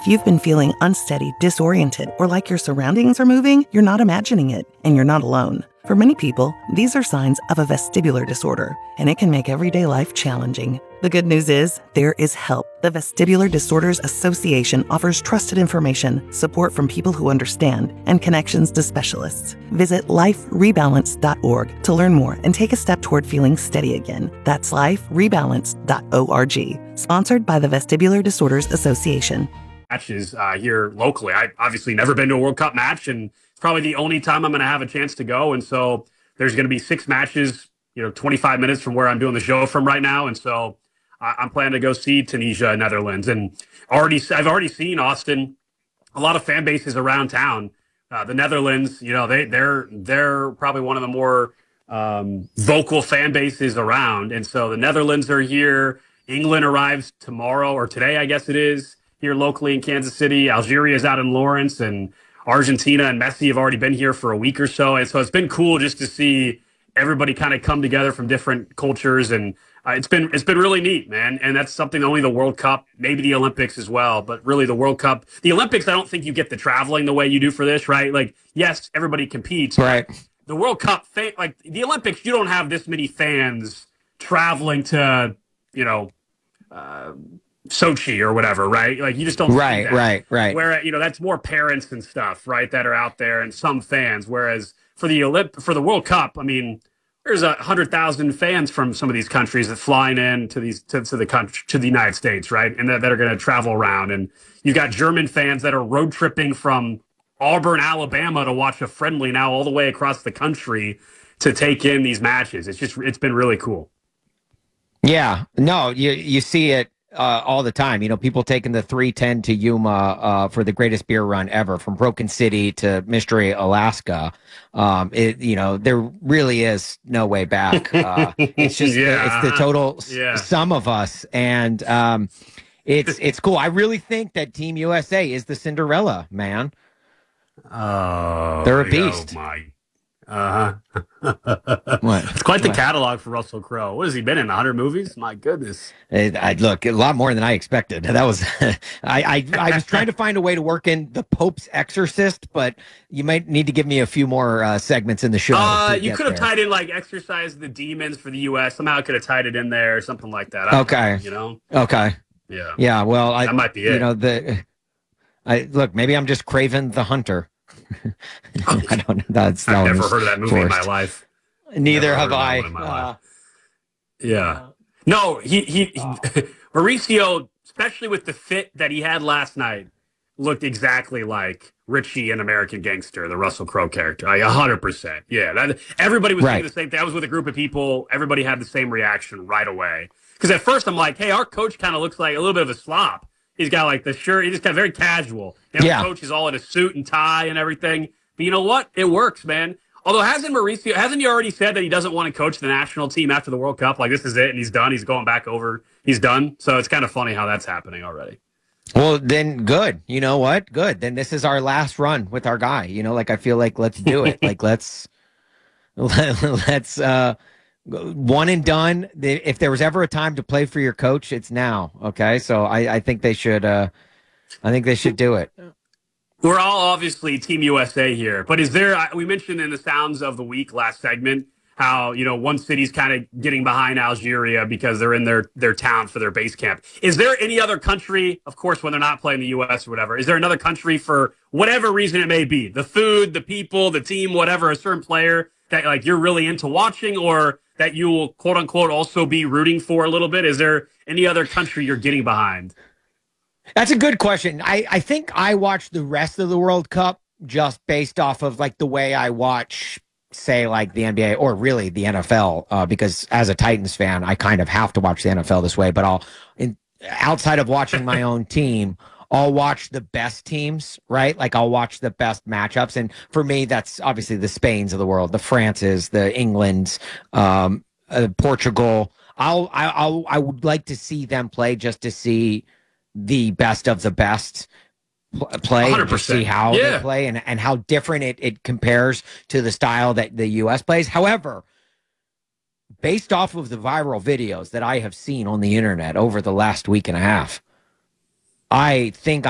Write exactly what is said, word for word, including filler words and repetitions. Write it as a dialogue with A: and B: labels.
A: If you've been feeling unsteady, disoriented, or like your surroundings are moving, you're not imagining it, and you're not alone. For many people, these are signs of a vestibular disorder, and it can make everyday life challenging. The good news is, there is help. The Vestibular Disorders Association offers trusted information, support from people who understand, and connections to specialists. Visit life rebalance dot org to learn more and take a step toward feeling steady again. That's life rebalance dot org. Sponsored by the Vestibular Disorders Association.
B: Matches uh, here locally. I've obviously never been to a World Cup match, and it's probably the only time I'm going to have a chance to go. And so there's going to be six matches, you know, twenty-five minutes from where I'm doing the show from right now. And so I- I'm planning to go see Tunisia, Netherlands, and already I've already seen Austin. A lot of fan bases around town. Uh, the Netherlands, you know, they they're they're probably one of the more um, vocal fan bases around. And so the Netherlands are here. England arrives tomorrow or today, I guess it is, here locally in Kansas City. Algeria is out in Lawrence, and Argentina and Messi have already been here for a week or so. And so it's been cool just to see everybody kind of come together from different cultures. And uh, it's been it's been really neat, man. And that's something only the World Cup, maybe the Olympics as well, but really the World Cup. The Olympics, I don't think you get the traveling the way you do for this, right? Like, yes, everybody competes.
C: Right.
B: The World Cup, like the Olympics, you don't have this many fans traveling to, you know, uh, Sochi or whatever, right? Like you just don't
C: right,
B: see that.
C: right, right.
B: Where you know that's more parents and stuff, right, that are out there and some fans. Whereas for the Olymp- for the World Cup, I mean, there's a hundred thousand fans from some of these countries that flying in to these to, to the country to the United States, right, and that, that are going to travel around. And you've got German fans that are road tripping from Auburn, Alabama, to watch a friendly now all the way across the country to take in these matches. It's just it's been really cool.
C: Yeah, no, you you see it. Uh, all the time, you know, people taking the three ten to Yuma uh, for the greatest beer run ever, from Broken City to Mystery, Alaska. Um, it, you know, there really is no way back. Uh, it's just
B: yeah.
C: it's the total
B: yeah.
C: sum of us, and um, it's it's cool. I really think that Team U S A is the Cinderella, man.
B: Oh,
C: they're a beast.
B: Oh my. Uh huh.
C: What?
B: It's quite the
C: what?
B: catalog for Russell Crowe. What has he been in? one hundred movies? My goodness.
C: It, I look a lot more than I expected. That was, I, I, I was trying to find a way to work in the Pope's Exorcist, but you might need to give me a few more uh, segments in the show.
B: Uh, you could have
C: there.
B: tied in like Exorcise the Demons for the U S. Somehow I could have tied it in there or something like that.
C: Okay.
B: Know, you know?
C: Okay.
B: Yeah.
C: Yeah. Well, I,
B: that might be it.
C: You know, the, I look, maybe I'm just Craven the Hunter. I don't know. That's
B: I've
C: that
B: never heard of that movie
C: forced.
B: in my life.
C: Neither have I. Uh,
B: yeah. No, he, he, uh, Mauricio, especially with the fit that he had last night, looked exactly like Richie in American Gangster, the Russell Crowe character. Like one hundred percent. Yeah. That, everybody was
C: right.
B: saying the same thing. I was with a group of people. Everybody had the same reaction right away. Because at first I'm like, hey, our coach kind of looks like a little bit of a slop. He's got like the shirt. He just got very casual. Now,
C: yeah.
B: The coach is all in a suit and tie and everything. But you know what? It works, man. Although hasn't Mauricio, hasn't he already said that he doesn't want to coach the national team after the World Cup? Like this is it and he's done. He's going back over. He's done. So it's kind of funny how that's happening already.
C: Well, then good. You know what? Good. Then this is our last run with our guy. You know, like I feel like let's do it. like let's let's uh one and done. If there was ever a time to play for your coach, it's now. Okay. So I, I think they should uh I think they should do it.
B: We're all obviously Team U S A here, but is there, we mentioned in the Sounds of the Week last segment, how, you know, one city's kind of getting behind Algeria because they're in their, their town for their base camp. Is there any other country, of course, when they're not playing the U S or whatever, is there another country for whatever reason it may be, the food, the people, the team, whatever, a certain player that like you're really into watching or that you will quote unquote also be rooting for a little bit? Is there any other country you're getting behind?
C: That's a good question. I, I think I watch the rest of the World Cup just based off of like the way I watch, say, like the N B A or really the N F L, uh, because as a Titans fan, I kind of have to watch the N F L this way. But I'll, in, outside of watching my own team, I'll watch the best teams, right? Like I'll watch the best matchups. And for me, that's obviously the Spains of the world, the Frances, the Englands, um, uh, Portugal. I'll, I, I'll, I would like to see them play just to see the best of the best play and just see how
B: yeah.
C: they play and, and how different it, it compares to the style that the U S plays. However, based off of the viral videos that I have seen on the internet over the last week and a half, I think